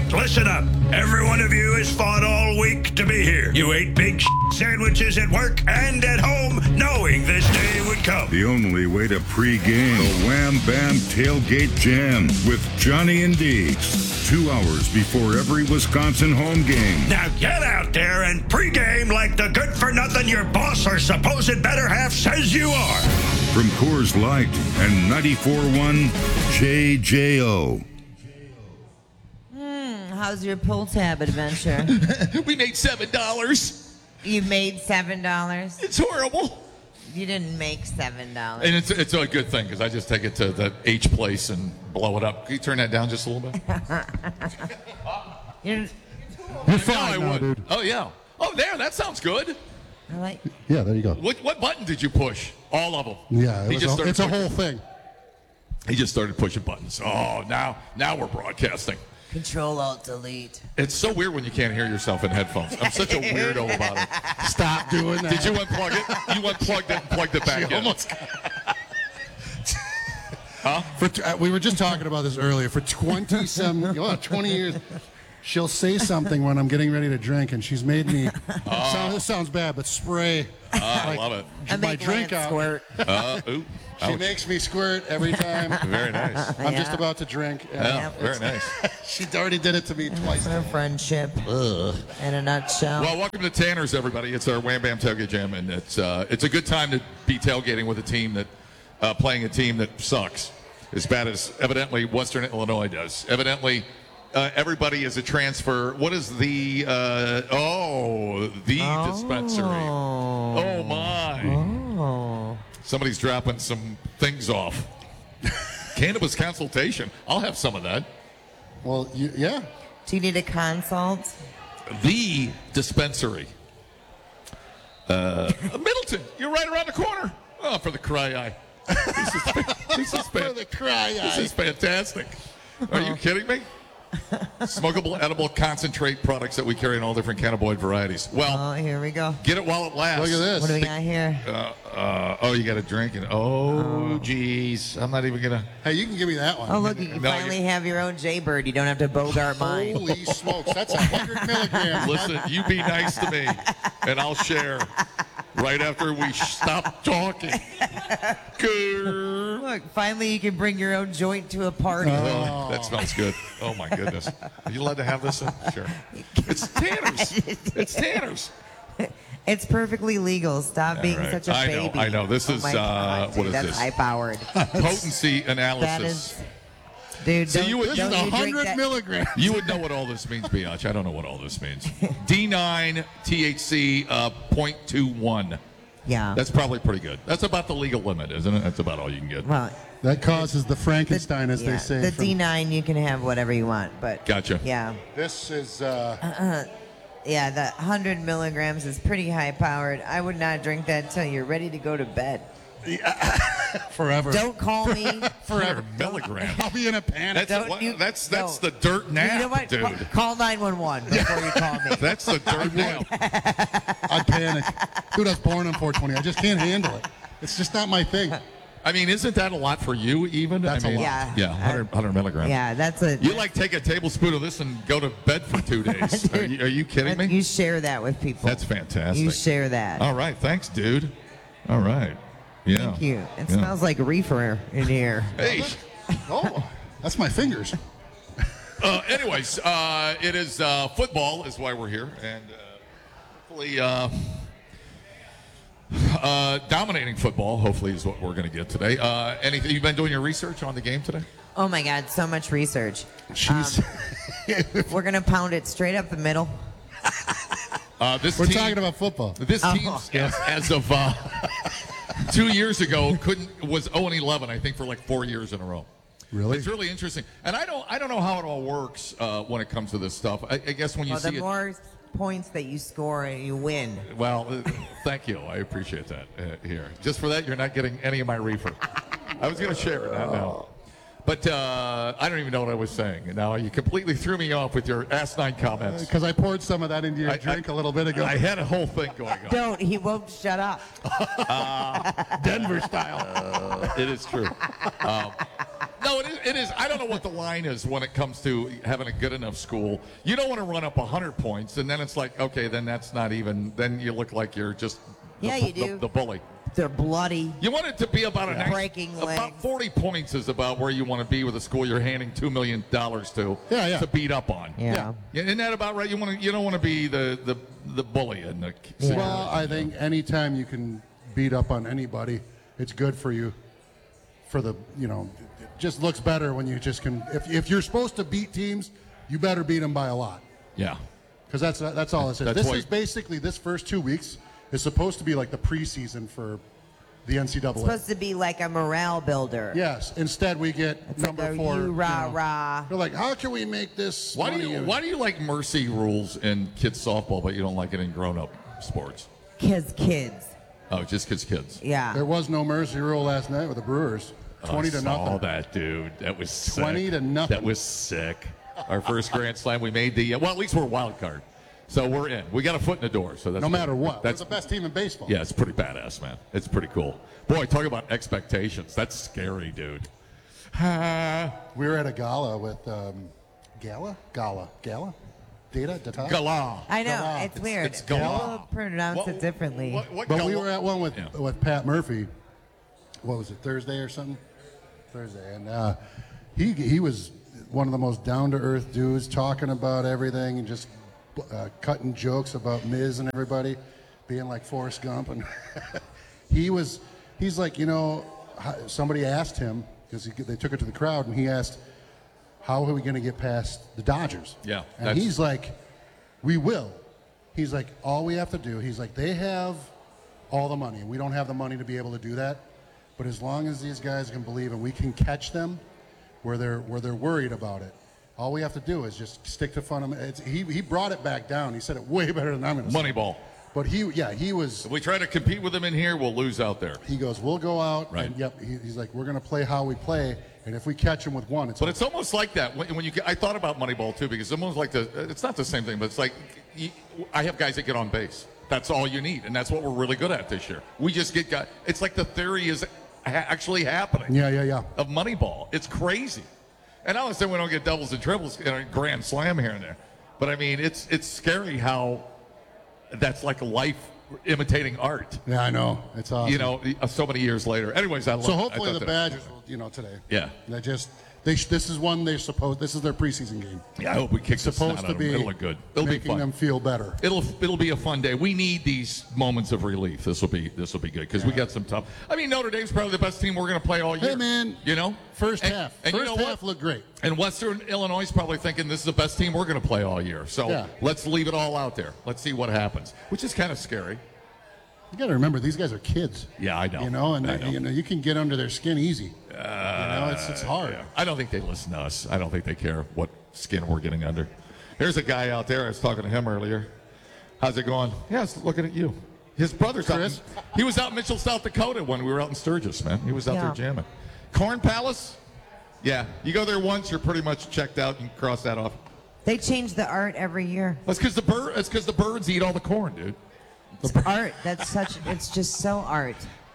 listen up. Every one of you has fought all week to be here. You ate big sandwiches at work and at home, knowing this day would come. The only way to pregame the Wham Bam Tailgate Jam with Johnny and Deeks. 2 hours before every Wisconsin home game. Now get out there and pregame like the good-for-nothing your boss or supposed better half says you are. From Coors Light and 94.1 JJO. How's your pull tab adventure? We made $7. You made $7? It's horrible. You didn't make $7. And it's a good thing because I just take it to the H place and blow it up. Can you turn that down just a little bit? You're fine now, dude. Oh, yeah. Oh, there. That sounds good. I like. Yeah, there you go. What button did you push? All of them. Yeah, it's a pushing. whole thing. He just started pushing buttons. Oh, now we're broadcasting. Control-Alt-Delete. It's so weird when you can't hear yourself in headphones. I'm such a weirdo about it. Stop doing that. Did you unplug it? You unplugged it and plugged it back in. Almost. Huh? We were just talking about this earlier. For 20 years, she'll say something when I'm getting ready to drink, and she's made me. This sounds bad, but spray. I love it. I my make drink Lance out. squirt. Ooh. She Ouch. makes me squirt every time. Very nice. I'm just about to drink. And Yeah, very nice. she already did it to me twice. Our friendship. In a nutshell. Well, welcome to Tanner's, everybody. It's our Wham Bam Tailgate Jam, and it's a good time to be tailgating with a team that playing a team that sucks as bad as evidently Western Illinois does. Evidently, everybody is a transfer. What is the dispensary? Oh my! Oh. Somebody's dropping some things off. Cannabis consultation. I'll have some of that. Well, yeah. Do you need a consult? The dispensary. Middleton, you're right around the corner. Oh, for the cry eye. This is fantastic. Are you kidding me? Smokable, edible, concentrate products that we carry in all different cannabinoid varieties. Well, Oh, here we go. get it while it lasts. Look at this. What do we got here? You got to drink it. Oh, geez. I'm not even going to. Hey, you can give me that one. Oh, look, you No, finally have your own Jaybird. You don't have to bogart mine. Holy smokes, that's 100 milligrams. Listen, you be nice to me, and I'll share right after we stop talking. Grrr. Look, finally you can bring your own joint to a party. Oh, that smells good. Oh, my goodness. Are you allowed to have this? Sure. It's Tanner's. It's Tanner's. It's perfectly legal. Stop being right. such a baby. I know. This is, my God, what dude, is that's this? high-powered. Potency That analysis. is... Dude, So don't, you would- This don't is you drink 100 that. milligrams. You would know what all this means, Biatch. I don't know what all this means. D9 THC 0.21. Yeah. That's probably pretty good. That's about the legal limit, isn't it? That's about all you can get. Well, That causes the Frankenstein, as yeah, they say. the from- D9, you can have whatever you want, but... Gotcha. Yeah. This is Yeah, the 100 milligrams is pretty high-powered. I would not drink that until you're ready to go to bed. forever. Don't call me. Forever milligrams. I'll be in a panic. That's no. the dirt nap, You know what? dude. Call 911 before you call me. That's the dirt nap. I'd panic. Dude, I was born on 420. I just can't handle it. It's just not my thing. I mean, isn't that a lot for you, even? That's I mean, a lot. Yeah. Yeah, 100 milligrams. Yeah, that's a... You like take a tablespoon of this and go to bed for 2 days. Dude, Are you kidding me? You share that with people. That's fantastic. You share that. All right, thanks, dude. All right. Yeah. Thank you. It Yeah. smells like reefer in here. Hey. Oh, that's my fingers. Anyways, it is football is why we're here, and hopefully dominating football. Hopefully is what we're going to get today. Anything you've been doing your research on the game today? Oh my God, so much research. Jeez. We're gonna pound it straight up the middle. This We're team, talking about football. This team, as of 2 years ago, was 0-11, I think, for like 4 years in a row. Really? It's really interesting, and I don't know how it all works when it comes to this stuff. I guess when you Well, see the it. more points that you score, you win. Well, thank you. I appreciate that here. Just for that, you're not getting any of my reefer. I was going to share it, not now. But I don't even know what I was saying. Now, you completely threw me off with your asinine comments. Because I poured some of that into your drink a little bit ago. I had a whole thing going on. Don't. He won't shut up. Denver style. It is true. No, No, it is. I don't know what the line is when it comes to having a good enough school. You don't want to run up 100 points, and then it's like, okay, then that's not even. Then you look like you're just You do. the bully. They're bloody. You want it to be about Breaking about legs. 40 points is about where you want to be with a school you're handing $2 million to to beat up on. Yeah. Isn't that about right? You don't want to be the bully in the Well, I think anytime you can beat up on anybody, it's good for you. For the, it just looks better when you just can. If you're supposed to beat teams, you better beat them by a lot. Yeah. Because that's all it says. This is basically, this first 2 weeks is supposed to be like the preseason for the NCAA. It's supposed to be like a morale builder. Yes. Instead, we get It's number like a 4. rah. They're like, how can we make this? Why do you like mercy rules in kids softball, but you don't like it in grown-up sports? Kids. Oh, just kids. Yeah. There was no mercy rule last night with the Brewers. 20 to nothing. Oh, that dude. That was sick. 20 to nothing. That was sick. Our first Grand Slam, we made the well. At least we're a wild card, so we're in. We got a foot in the door. So that's No matter what, That's we're the best team in baseball. Yeah, it's pretty badass, man. It's pretty cool. Boy, talk about expectations. That's scary, dude. We were at a gala with Gala. Data. Gala. I know. Gala. It's weird. it's gala. People pronounce it differently. What But gala? we were at one with Yeah. with Pat Murphy. What was it, Thursday or something? Thursday, and he was one of the most down to earth dudes, talking about everything and just cutting jokes about Miz and everybody, being like Forrest Gump, and he's like, somebody asked him because they took it to the crowd, and he asked, how are we going to get past the Dodgers? Yeah, and he's like, we will. He's like, all we have to do. He's like, they have all the money, and we don't have the money to be able to do that. But as long as these guys can believe and we can catch them where they're worried about it, all we have to do is just stick to fundamentals. He brought it back down. He said it way better than I'm going to say. Moneyball. But he was. If we try to compete with them in here, we'll lose out there. He goes, we'll go out. Right. And he's like, we're going to play how we play. And if we catch them with one, it's. But it's almost like that when you. I thought about Moneyball too because it's almost like it's not the same thing, but it's like I have guys that get on base. That's all you need, and that's what we're really good at this year. We just get guys. It's like the theory is actually happening. Yeah. Of Moneyball, it's crazy. And I understand we don't get doubles and triples in a grand slam here and there, but I mean it's scary how that's like life imitating art. Yeah, I know. It's awesome. So many years later. Anyways, I love. So hopefully the that. Badgers will, today. Yeah. This is one they're supposed. This is their preseason game. Yeah, I hope we kick the snot Supposed out to of be. them. It'll look good. It'll be making fun. them feel better. It'll be a fun day. We need these moments of relief. This will be good because we got some tough. I mean, Notre Dame's probably the best team we're going to play all year. Hey man, first half. And First you know half looked great. And Western Illinois is probably thinking this is the best team we're going to play all year. So let's leave it all out there. Let's see what happens, which is kind of scary. You got to remember these guys are kids. Yeah, I know. And you can get under their skin easy. It's hard. Yeah. I don't think they listen to us. I don't think they care what skin we're getting under. There's a guy out there. I was talking to him earlier. How's it going? Yeah, I was looking at you. His brother's Chris? he was out in Mitchell, South Dakota when we were out in Sturgis, man. He was out there jamming. Corn Palace? Yeah. You go there once, you're pretty much checked out. You can cross that off. They change the art every year. That's because the birds eat all the corn, dude. It's art. It's just so art.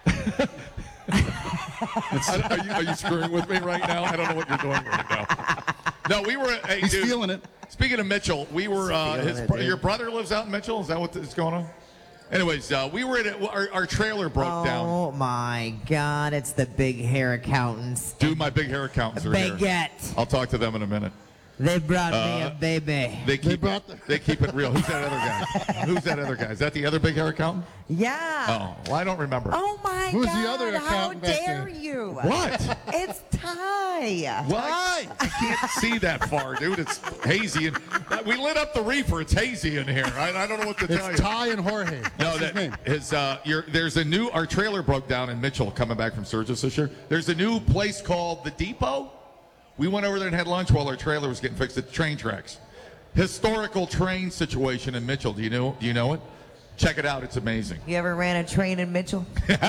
Are you screwing with me right now? I don't know what you're doing right now. No, we were. Hey, He's dude, feeling it. Speaking of Mitchell, we were. Your brother lives out in Mitchell. Is that what's going on? Anyways, we were at our trailer broke down. Oh my God! It's the big hair accountants. Dude, my big hair accountants are here. Baguette. I'll talk to them in a minute. They brought me a baby. They keep it real. Who's that other guy? Who's that other guy? Is that the other big hair accountant? Yeah. Oh, well, I don't remember. Oh my Who's God! the other How accountant back dare there? you? What? It's Ty. Why? I can't see that far, dude. It's hazy, and we lit up the reefer. It's hazy in here. I don't know what to tell you. It's Ty and Jorge. No, That's his name. there's a new. Our trailer broke down in Mitchell coming back from Sturgis this year. There's a new place called the Depot. We went over there and had lunch while our trailer was getting fixed at the train tracks. Historical train situation in Mitchell. Do you know it? Check it out. It's amazing. You ever ran a train in Mitchell?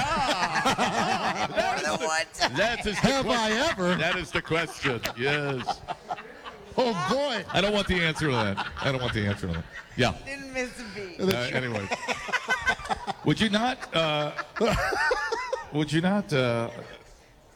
That's the Have I ever? That is the question. Yes. Oh boy. I don't want the answer to that. Yeah. Didn't miss a beat. Anyway, would you not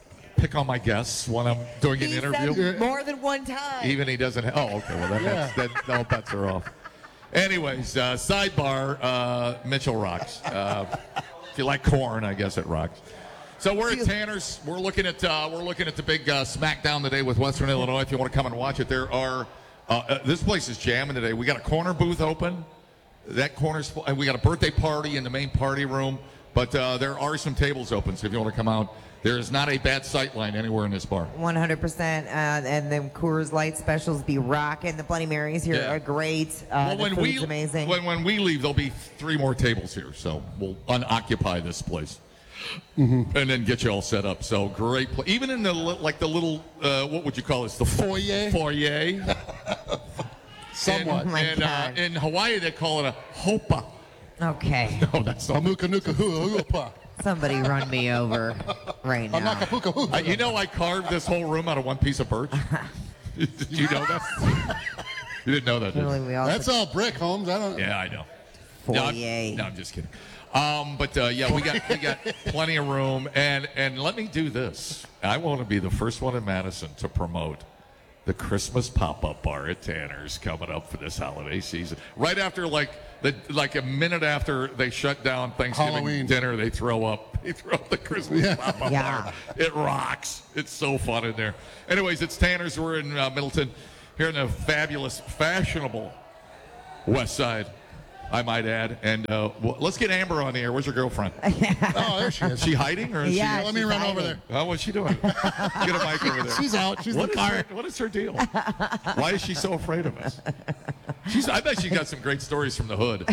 pick on my guests when I'm doing an He interview. said more than one time. Even he doesn't. Oh, okay. Well, then all bets are off. Anyways, sidebar. Mitchell rocks. If you like corn, I guess it rocks. So we're at Tanner's. We're looking at the big SmackDown today with Western Illinois. If you want to come and watch it, there are. This place is jamming today. We got a corner booth open. That corner's. We got a birthday party in the main party room. But there are some tables open, so if you want to come out, there is not a bad sight line anywhere in this bar. 100%. And the Coors Light specials be rocking. The Bloody Marys here are great. The food's amazing. When we leave, there'll be 3 more tables here, so we'll unoccupy this place. And then get you all set up. So great place. Even in the little, what would you call this? The Foyer. Foyer. Somewhat. Oh my God. In Hawaii, they call it a hopa. Okay. No, that's not. Amuka nuka hua hua. Somebody run me over right now. Anakapuka hua. You know, I carved this whole room out of one piece of birch. Did you know that? You didn't know that, did you? Really, we all That's all brick, Holmes. I don't. Yeah, I know. Foyer. No, I'm just kidding. But yeah, we got plenty of room, and let me do this. I want to be the first one in Madison to promote the Christmas pop-up bar at Tanner's coming up for this holiday season. Right after, like a minute after they shut down Thanksgiving Halloween dinner, they throw up the Christmas pop-up bar. It rocks. It's so fun in there. Anyways, it's Tanner's. We're in Middleton, here in the fabulous, fashionable West Side, I might add. And let's get Amber on the air. Where's your girlfriend? Oh, there she is. Is she hiding, or is Yeah, she? Let me she's run over hiding. there. Oh, what's she doing? Get a mic over there. She's out. She's in the car. What is her deal? Why is she so afraid of us? I bet she got some great stories from the hood.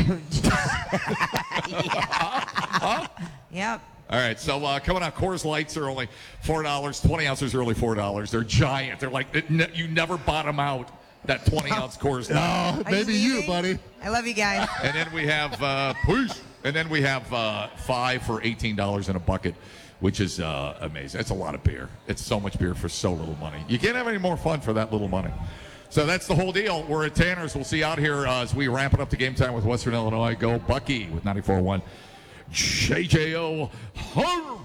Yep. All right, so coming out, Coors Lights are only $4. 20 ounces are only $4. They're giant. They're like, you never bottom out that 20-ounce Coors Light. Oh, maybe you, leaving? buddy. I love you guys. And then we have, peace. And then we have 5 for $18 in a bucket, which is amazing. It's a lot of beer. It's so much beer for so little money. You can't have any more fun for that little money. So that's the whole deal. We're at Tanner's. We'll see you out here as we ramp it up to game time with Western Illinois. Go Bucky with 94.1 JJO.